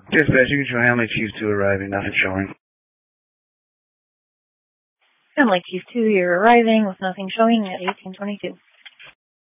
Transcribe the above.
Dispatch, you can show Hamlet Chief 2 arriving, nothing showing. Hamlet Chief 2, you're arriving with nothing showing at 1822.